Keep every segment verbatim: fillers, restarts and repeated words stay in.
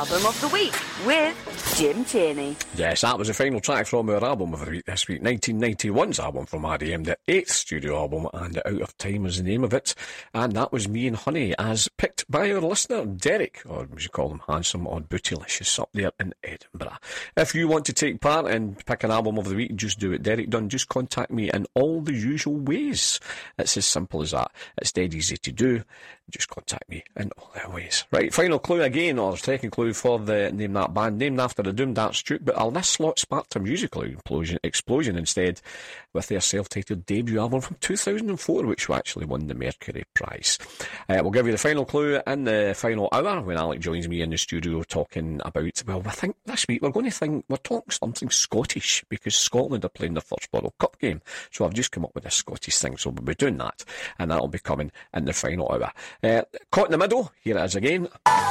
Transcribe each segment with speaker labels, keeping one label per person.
Speaker 1: Album of the Week with Jim Cheney.
Speaker 2: Yes, that was the final track from our album of the week this week, nineteen ninety-one's album from R E M, the eighth studio album, and Out of Time was the name of it. And that was Me and Honey, as picked by our listener, Derek, or as you call him, Handsome or Bootylicious, up there in Edinburgh. If you want to take part and pick an album of the week, just do it Derek done. Just contact me in all the usual ways. It's as simple as that. It's dead easy to do. Just contact me in all the ways. Right, final clue again, or second clue for the Name That Band, named after the Doom Darts Duke, but uh, this slot sparked a musical explosion, explosion instead, with their self-titled debut album from two thousand four, which actually won the Mercury Prize. Uh, we'll give you the final clue in the final hour when Alec joins me in the studio talking about, well, I think this week we're going to think, we're talking something Scottish, because Scotland are playing their first World Cup game. So I've just come up with a Scottish thing, so we'll be doing that, and that'll be coming in the final hour. Uh, caught in the middle, here it is again.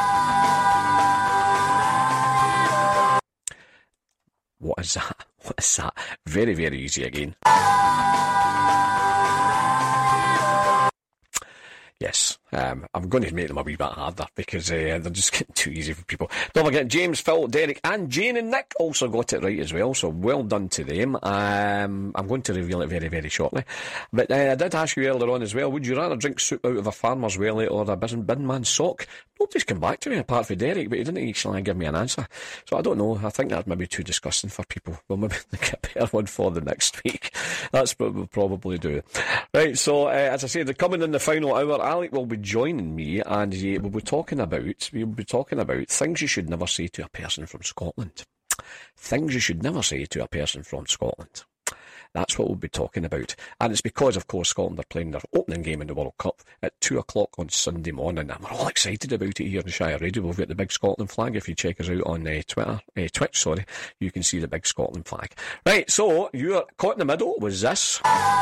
Speaker 2: What is that? What is that? Very, very easy again. Yes, um, I'm going to make them a wee bit harder because uh, they're just getting too easy for people. Don't forget, James, Phil, Derek and Jane and Nick also got it right as well, so well done to them. Um, I'm going to reveal it very, very shortly. But uh, I did ask you earlier on as well, would you rather drink soup out of a farmer's welly or a bin, bin man's sock? Nobody's come back to me apart from Derek, but he didn't actually give me an answer. So I don't know, I think that's maybe too disgusting for people. We'll maybe get a better one for the next week. That's what we'll probably do. Right, so uh, as I said, coming in the final hour, Alec will be joining me, and uh, we'll be talking about we'll be talking about things you should never say to a person from Scotland. Things you should never say to a person from Scotland. That's what we'll be talking about. And it's because, of course, Scotland are playing their opening game in the World Cup at two o'clock on Sunday morning. And we're all excited about it here in Shire Radio. We've got the big Scotland flag. If you check us out on uh, Twitter, uh, Twitch, sorry, you can see the big Scotland flag. Right, so you're caught in the middle was this.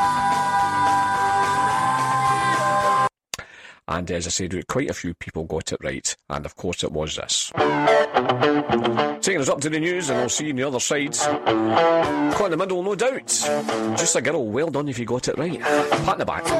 Speaker 2: And as I said, quite a few people got it right. And of course it was this. Taking us up to the news, and I'll see you on the other side. Caught in the middle, no doubt. Just a girl, well done if you got it right. Pat in the back.